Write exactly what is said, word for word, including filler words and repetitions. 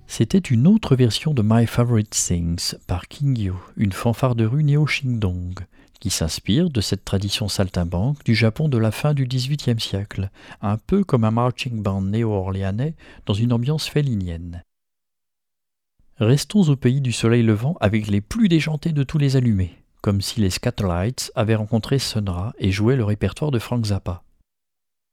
C'était une autre version de My Favorite Things par Kingyo, une fanfare de rue néo-Shindong, qui s'inspire de cette tradition saltimbanque du Japon de la fin du dix-huitième siècle, un peu comme un marching band néo-orléanais dans une ambiance félinienne. Restons au pays du soleil levant avec les plus déjantés de tous les allumés, comme si les Scatterlights avaient rencontré Sun Ra et jouaient le répertoire de Frank Zappa.